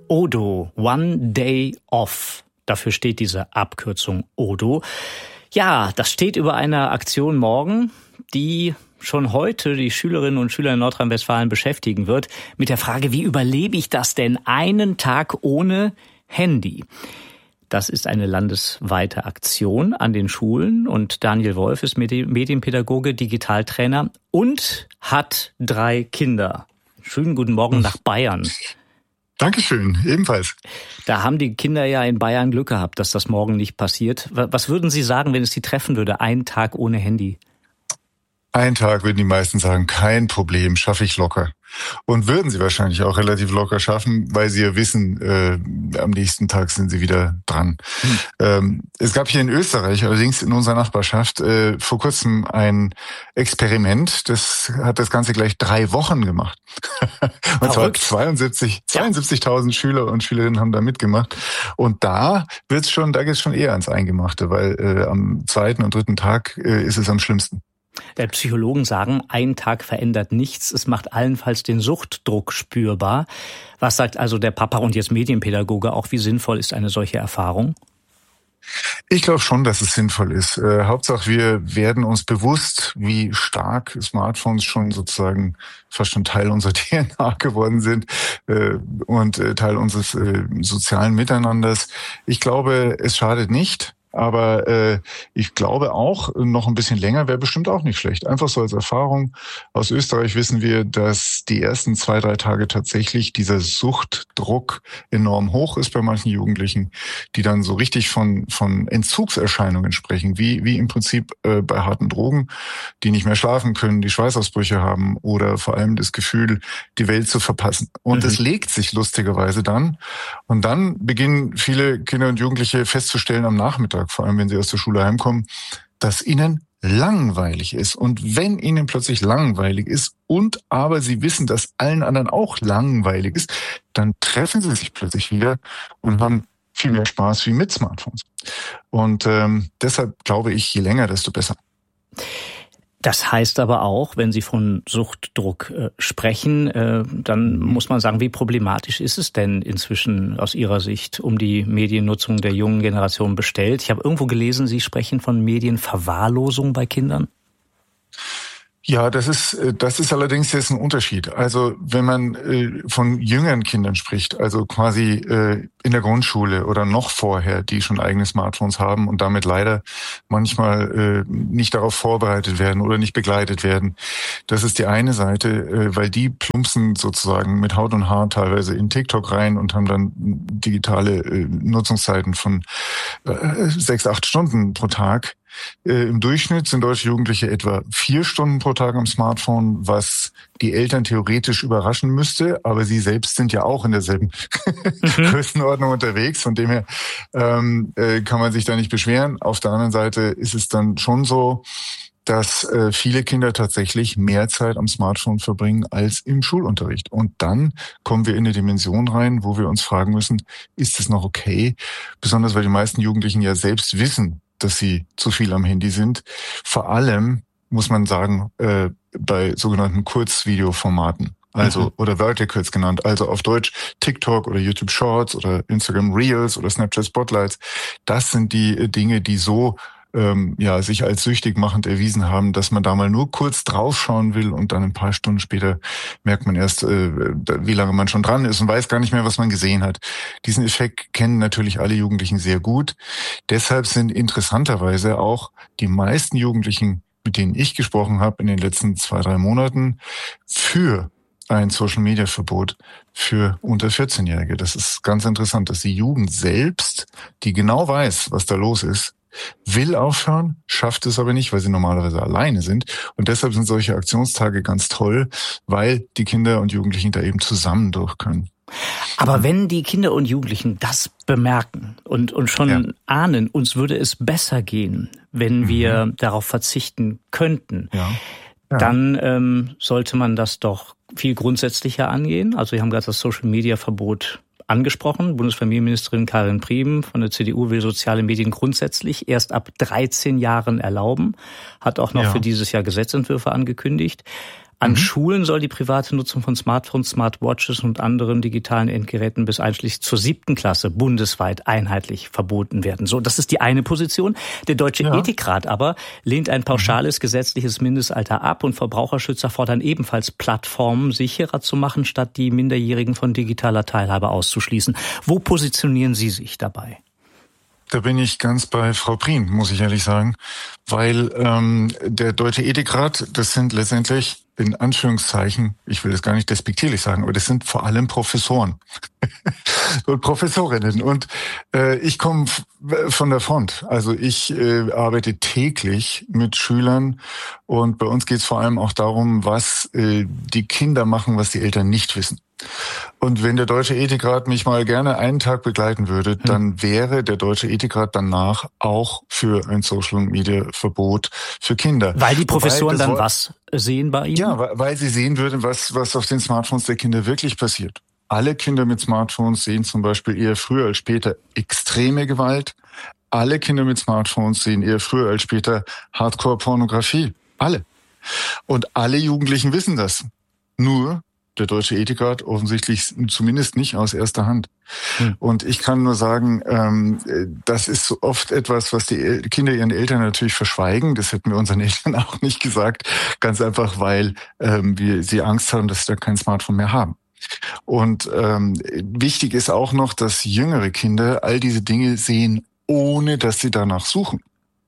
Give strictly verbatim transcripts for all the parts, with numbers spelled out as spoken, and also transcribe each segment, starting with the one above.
O D O, One Day Off. Dafür steht diese Abkürzung O D O. Ja, das steht über einer Aktion morgen, die schon heute die Schülerinnen und Schüler in Nordrhein-Westfalen beschäftigen wird, mit der Frage, wie überlebe ich das denn einen Tag ohne Handy? Das ist eine landesweite Aktion an den Schulen und Daniel Wolf ist Medienpädagoge, Digitaltrainer und hat drei Kinder. Schönen guten Morgen nach Bayern. Dankeschön, ebenfalls. Da haben die Kinder ja in Bayern Glück gehabt, dass das morgen nicht passiert. Was würden Sie sagen, wenn es Sie treffen würde, einen Tag ohne Handy? Ein Tag würden die meisten sagen, kein Problem, schaffe ich locker. Und würden sie wahrscheinlich auch relativ locker schaffen, weil sie ja wissen, äh, am nächsten Tag sind sie wieder dran. Hm. Ähm, es gab hier in Österreich, allerdings in unserer Nachbarschaft, äh, vor kurzem ein Experiment, das hat das Ganze gleich drei Wochen gemacht. Und zwar zweiundsiebzig, zweiundsiebzigtausend Schüler und Schülerinnen haben da mitgemacht. Und da wird's schon, da geht's schon eher ans Eingemachte, weil äh, am zweiten und dritten Tag äh, ist es am schlimmsten. Der Psychologen sagen, ein Tag verändert nichts. Es macht allenfalls den Suchtdruck spürbar. Was sagt also der Papa und jetzt Medienpädagoge auch? Wie sinnvoll ist eine solche Erfahrung? Ich glaube schon, dass es sinnvoll ist. Äh, Hauptsache, wir werden uns bewusst, wie stark Smartphones schon sozusagen fast schon Teil unserer D N A geworden sind äh, und äh, Teil unseres äh, sozialen Miteinanders. Ich glaube, es schadet nicht. Aber äh, ich glaube auch, noch ein bisschen länger wäre bestimmt auch nicht schlecht. Einfach so als Erfahrung. Aus Österreich wissen wir, dass die ersten zwei, drei Tage tatsächlich dieser Suchtdruck enorm hoch ist bei manchen Jugendlichen, die dann so richtig von von Entzugserscheinungen sprechen, wie wie im Prinzip äh, bei harten Drogen, die nicht mehr schlafen können, die Schweißausbrüche haben oder vor allem das Gefühl, die Welt zu verpassen. Und es mhm. legt sich lustigerweise dann. Und dann beginnen viele Kinder und Jugendliche festzustellen am Nachmittag, vor allem wenn sie aus der Schule heimkommen, dass ihnen langweilig ist. Und wenn ihnen plötzlich langweilig ist und aber sie wissen, dass allen anderen auch langweilig ist, dann treffen sie sich plötzlich wieder und haben viel mehr Spaß wie mit Smartphones. Und ähm, deshalb glaube ich, je länger, desto besser. Das heißt aber auch, wenn Sie von Suchtdruck äh, sprechen, äh, dann muss man sagen, wie problematisch ist es denn inzwischen aus Ihrer Sicht um die Mediennutzung der jungen Generation bestellt? Ich habe irgendwo gelesen, Sie sprechen von Medienverwahrlosung bei Kindern. Ja, das ist das ist allerdings jetzt ein Unterschied. Also wenn man äh, von jüngeren Kindern spricht, also quasi äh, in der Grundschule oder noch vorher, die schon eigene Smartphones haben und damit leider manchmal äh, nicht darauf vorbereitet werden oder nicht begleitet werden. Das ist die eine Seite, äh, weil die plumpsen sozusagen mit Haut und Haar teilweise in TikTok rein und haben dann digitale äh, Nutzungszeiten von äh, sechs, acht Stunden pro Tag. Äh, Im Durchschnitt sind deutsche Jugendliche etwa vier Stunden pro Tag am Smartphone, was die Eltern theoretisch überraschen müsste, aber sie selbst sind ja auch in derselben mhm. Größenordnung unterwegs. Von dem her ähm, äh, kann man sich da nicht beschweren. Auf der anderen Seite ist es dann schon so, dass äh, viele Kinder tatsächlich mehr Zeit am Smartphone verbringen als im Schulunterricht. Und dann kommen wir in eine Dimension rein, wo wir uns fragen müssen, ist es noch okay? Besonders weil die meisten Jugendlichen ja selbst wissen, dass sie zu viel am Handy sind. Vor allem muss man sagen, äh, bei sogenannten Kurzvideoformaten, also mhm. oder Verticals genannt, also auf Deutsch TikTok oder YouTube Shorts oder Instagram Reels oder Snapchat Spotlights. Das sind die Dinge, die so ähm, ja sich als süchtig machend erwiesen haben, dass man da mal nur kurz draufschauen will und dann ein paar Stunden später merkt man erst, äh, wie lange man schon dran ist und weiß gar nicht mehr, was man gesehen hat. Diesen Effekt kennen natürlich alle Jugendlichen sehr gut. Deshalb sind interessanterweise auch die meisten Jugendlichen, mit denen ich gesprochen habe in den letzten zwei, drei Monaten, für ein Social-Media-Verbot für unter vierzehn-Jährige. Das ist ganz interessant, dass die Jugend selbst, die genau weiß, was da los ist, will aufhören, schafft es aber nicht, weil sie normalerweise alleine sind. Und deshalb sind solche Aktionstage ganz toll, weil die Kinder und Jugendlichen da eben zusammen durch können. Aber wenn die Kinder und Jugendlichen das bemerken und, und schon ja. ahnen, uns würde es besser gehen, wenn mhm. wir darauf verzichten könnten, ja. Ja. dann ähm, sollte man das doch viel grundsätzlicher angehen. Also wir haben gerade das Social-Media-Verbot angesprochen. Bundesfamilienministerin Karin Priem von der C D U will soziale Medien grundsätzlich erst ab dreizehn Jahren erlauben, hat auch noch ja. für dieses Jahr Gesetzentwürfe angekündigt. An Mhm. Schulen soll die private Nutzung von Smartphones, Smartwatches und anderen digitalen Endgeräten bis einschließlich zur siebten Klasse bundesweit einheitlich verboten werden. So, das ist die eine Position. Der Deutsche Ja. Ethikrat aber lehnt ein pauschales gesetzliches Mindestalter ab und Verbraucherschützer fordern ebenfalls Plattformen sicherer zu machen, statt die Minderjährigen von digitaler Teilhabe auszuschließen. Wo positionieren Sie sich dabei? Da bin ich ganz bei Frau Prien, muss ich ehrlich sagen, weil ähm, der Deutsche Ethikrat, das sind letztendlich in Anführungszeichen, ich will das gar nicht despektierlich sagen, aber das sind vor allem Professoren und Professorinnen. Und äh, ich komme f- von der Front. Also ich äh, arbeite täglich mit Schülern und bei uns geht es vor allem auch darum, was äh, die Kinder machen, was die Eltern nicht wissen. Und wenn der Deutsche Ethikrat mich mal gerne einen Tag begleiten würde, hm. dann wäre der Deutsche Ethikrat danach auch für ein Social-Media-Verbot für Kinder. Weil die Professoren dann Wort, was sehen bei Ihnen? Ja, weil sie sehen würden, was, was auf den Smartphones der Kinder wirklich passiert. Alle Kinder mit Smartphones sehen zum Beispiel eher früher als später extreme Gewalt. Alle Kinder mit Smartphones sehen eher früher als später Hardcore-Pornografie. Alle. Und alle Jugendlichen wissen das. Nur der Deutsche Ethikrat offensichtlich zumindest nicht aus erster Hand. Hm. Und ich kann nur sagen, ähm, das ist so oft etwas, was die El- Kinder ihren Eltern natürlich verschweigen. Das hätten wir unseren Eltern auch nicht gesagt. Ganz einfach, weil ähm, wir sie Angst haben, dass sie da kein Smartphone mehr haben. Und ähm, wichtig ist auch noch, dass jüngere Kinder all diese Dinge sehen, ohne dass sie danach suchen.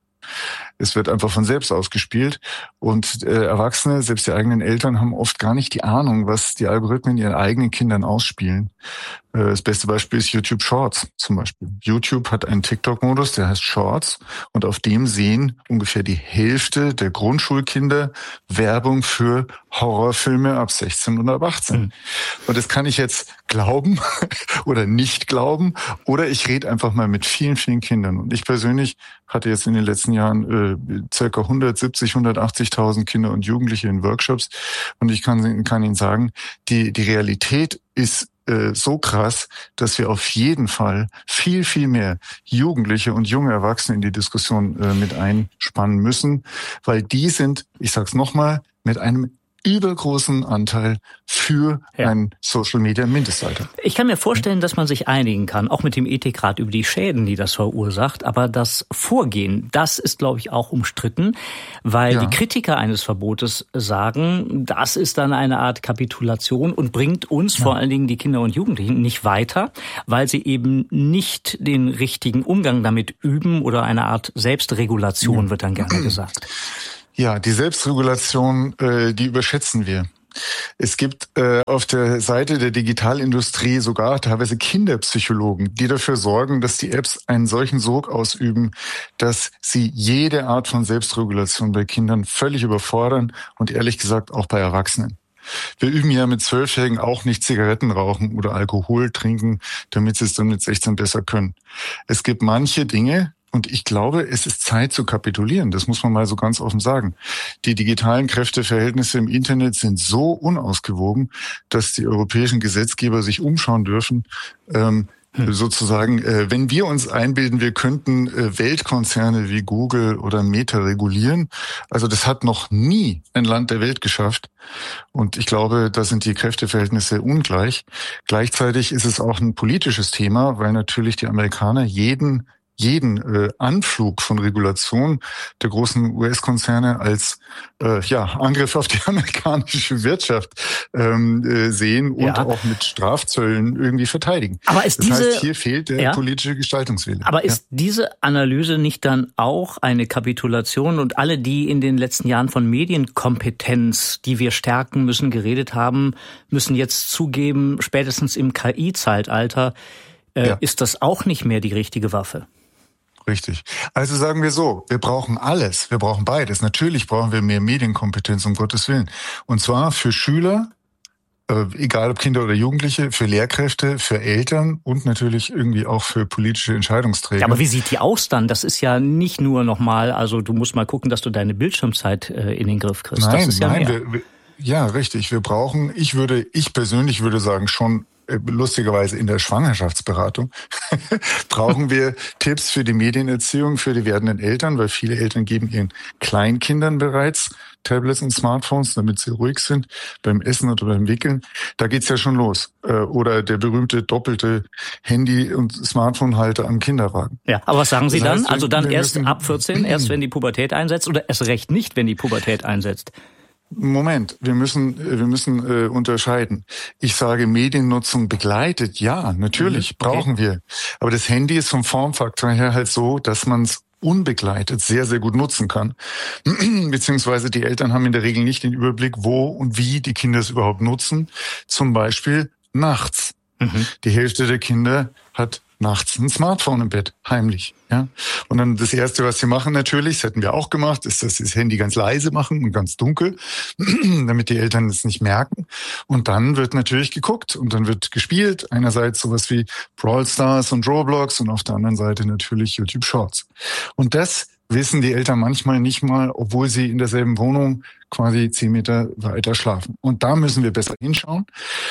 Es wird einfach von selbst ausgespielt und äh, Erwachsene, selbst die eigenen Eltern, haben oft gar nicht die Ahnung, was die Algorithmen ihren eigenen Kindern ausspielen. Äh, das beste Beispiel ist YouTube Shorts zum Beispiel. YouTube hat einen TikTok-Modus, der heißt Shorts und auf dem sehen ungefähr die Hälfte der Grundschulkinder Werbung für Horrorfilme ab sechzehn oder ab achtzehn. Mhm. Und das kann ich jetzt glauben oder nicht glauben oder ich rede einfach mal mit vielen, vielen Kindern. Und ich persönlich hatte jetzt in den letzten Jahren äh, circa hundertsiebzig, hundertachtzigtausend Kinder und Jugendliche in Workshops und ich kann, kann Ihnen sagen, die, die Realität ist äh, so krass, dass wir auf jeden Fall viel, viel mehr Jugendliche und junge Erwachsene in die Diskussion äh, mit einspannen müssen, weil die sind, ich sag's nochmal, mit einem übergroßen Anteil für ja. ein Social-Media-Mindestalter. Ich kann mir vorstellen, dass man sich einigen kann, auch mit dem Ethikrat über die Schäden, die das verursacht. Aber das Vorgehen, das ist, glaube ich, auch umstritten, weil ja. die Kritiker eines Verbotes sagen, das ist dann eine Art Kapitulation und bringt uns, ja. vor allen Dingen die Kinder und Jugendlichen, nicht weiter, weil sie eben nicht den richtigen Umgang damit üben oder eine Art Selbstregulation, ja. wird dann gerne gesagt. Ja, die Selbstregulation, äh, die überschätzen wir. Es gibt äh, auf der Seite der Digitalindustrie sogar teilweise Kinderpsychologen, die dafür sorgen, dass die Apps einen solchen Sog ausüben, dass sie jede Art von Selbstregulation bei Kindern völlig überfordern und ehrlich gesagt auch bei Erwachsenen. Wir üben ja mit Zwölfjährigen auch nicht Zigaretten rauchen oder Alkohol trinken, damit sie es dann mit sechzehn besser können. Es gibt manche Dinge, und ich glaube, es ist Zeit zu kapitulieren. Das muss man mal so ganz offen sagen. Die digitalen Kräfteverhältnisse im Internet sind so unausgewogen, dass die europäischen Gesetzgeber sich umschauen dürfen. Ähm, hm. Sozusagen, äh, wenn wir uns einbilden, wir könnten äh, Weltkonzerne wie Google oder Meta regulieren. Also das hat noch nie ein Land der Welt geschafft. Und ich glaube, da sind die Kräfteverhältnisse ungleich. Gleichzeitig ist es auch ein politisches Thema, weil natürlich die Amerikaner jeden jeden äh, Anflug von Regulation der großen U S-Konzerne als äh, ja Angriff auf die amerikanische Wirtschaft ähm, äh, sehen und ja. auch mit Strafzöllen irgendwie verteidigen. Aber ist das diese, heißt, hier fehlt der ja. politische Gestaltungswille. Aber ist ja. diese Analyse nicht dann auch eine Kapitulation und alle, die in den letzten Jahren von Medienkompetenz, die wir stärken müssen, geredet haben, müssen jetzt zugeben, spätestens im K I-Zeitalter äh, ja. ist das auch nicht mehr die richtige Waffe? Richtig. Also sagen wir so, wir brauchen alles, wir brauchen beides. Natürlich brauchen wir mehr Medienkompetenz, um Gottes Willen. Und zwar für Schüler, äh, egal ob Kinder oder Jugendliche, für Lehrkräfte, für Eltern und natürlich irgendwie auch für politische Entscheidungsträger. Ja, aber wie sieht die aus dann? Das ist ja nicht nur nochmal, also du musst mal gucken, dass du deine Bildschirmzeit äh, in den Griff kriegst. Nein, das ist ja nein, mehr. Wir, wir, ja, richtig. Wir brauchen, ich würde, ich persönlich würde sagen, schon lustigerweise in der Schwangerschaftsberatung, brauchen wir Tipps für die Medienerziehung für die werdenden Eltern, weil viele Eltern geben ihren Kleinkindern bereits Tablets und Smartphones, damit sie ruhig sind beim Essen oder beim Wickeln. Da geht's ja schon los. Oder der berühmte doppelte Handy- und Smartphone-Halter am Kinderwagen. Ja, aber was sagen Sie Das heißt, dann? Also dann erst müssen, ab vierzehn, erst wenn die Pubertät einsetzt oder erst recht nicht, wenn die Pubertät einsetzt? Moment, wir müssen wir müssen äh, unterscheiden. Ich sage, Mediennutzung begleitet, ja, natürlich, mhm, okay. brauchen wir. Aber das Handy ist vom Formfaktor her halt so, dass man es unbegleitet sehr, sehr gut nutzen kann. Beziehungsweise die Eltern haben in der Regel nicht den Überblick, wo und wie die Kinder es überhaupt nutzen. Zum Beispiel nachts. Mhm. Die Hälfte der Kinder hat nachts ein Smartphone im Bett, heimlich. Ja. Und dann das Erste, was sie machen natürlich, das hätten wir auch gemacht, ist, dass sie das Handy ganz leise machen und ganz dunkel, damit die Eltern es nicht merken. Und dann wird natürlich geguckt und dann wird gespielt. Einerseits sowas wie Brawl Stars und Roblox und auf der anderen Seite natürlich YouTube Shorts. Und das wissen die Eltern manchmal nicht mal, obwohl sie in derselben Wohnung quasi zehn Meter weiter schlafen. Und da müssen wir besser hinschauen.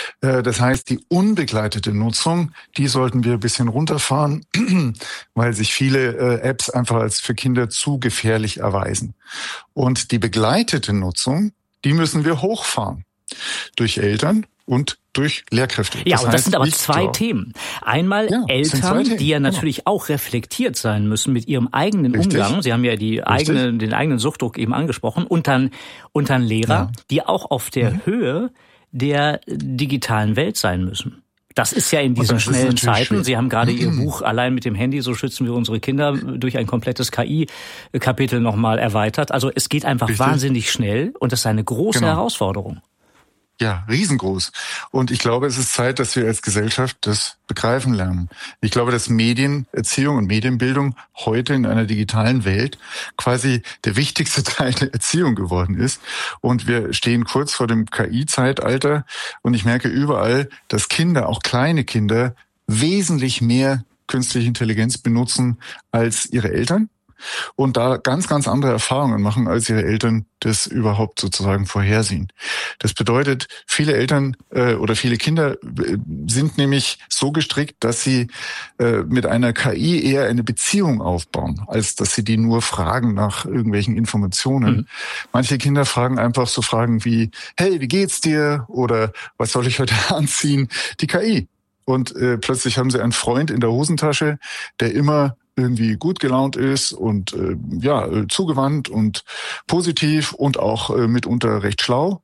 Das heißt, die unbegleitete Nutzung, die sollten wir ein bisschen runterfahren, weil sich viele Apps einfach als für Kinder zu gefährlich erweisen. Und die begleitete Nutzung, die müssen wir hochfahren. Durch Eltern und durch Lehrkräfte. Ja, das und das heißt, sind aber zwei auch. Themen. Einmal ja, Eltern, die ja natürlich genau. auch reflektiert sein müssen mit ihrem eigenen Richtig. Umgang. Sie haben ja die eigene, den eigenen Suchtdruck eben angesprochen. Und dann, und dann Lehrer, ja. die auch auf der mhm. Höhe der digitalen Welt sein müssen. Das ist ja in diesen schnellen Zeiten. Schwierig. Sie haben gerade mhm. Ihr Buch Allein mit dem Handy, so schützen wir unsere Kinder, durch ein komplettes K I-Kapitel nochmal erweitert. Also es geht einfach Richtig. wahnsinnig schnell und das ist eine große genau. Herausforderung. Ja, riesengroß. Und ich glaube, es ist Zeit, dass wir als Gesellschaft das begreifen lernen. Ich glaube, dass Medienerziehung und Medienbildung heute in einer digitalen Welt quasi der wichtigste Teil der Erziehung geworden ist. Und wir stehen kurz vor dem K I-Zeitalter. Und ich merke überall, dass Kinder, auch kleine Kinder, wesentlich mehr künstliche Intelligenz benutzen als ihre Eltern. Und da ganz, ganz andere Erfahrungen machen, als ihre Eltern das überhaupt sozusagen vorhersehen. Das bedeutet, viele Eltern äh, oder viele Kinder äh, sind nämlich so gestrickt, dass sie äh, mit einer K I eher eine Beziehung aufbauen, als dass sie die nur fragen nach irgendwelchen Informationen. Mhm. Manche Kinder fragen einfach so Fragen wie, hey, wie geht's dir? Oder was soll ich heute anziehen? Die K I. Und äh, plötzlich haben sie einen Freund in der Hosentasche, der immer irgendwie gut gelaunt ist und äh, ja zugewandt und positiv und auch äh, mitunter recht schlau.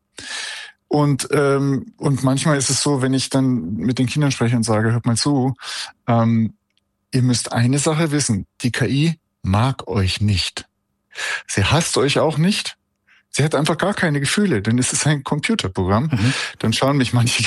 Und ähm, und manchmal ist es so, wenn ich dann mit den Kindern spreche und sage, hört mal zu, ähm, ihr müsst eine Sache wissen, die K I mag euch nicht. Sie hasst euch auch nicht. Sie hat einfach gar keine Gefühle, denn es ist ein Computerprogramm. Mhm. Dann schauen mich manche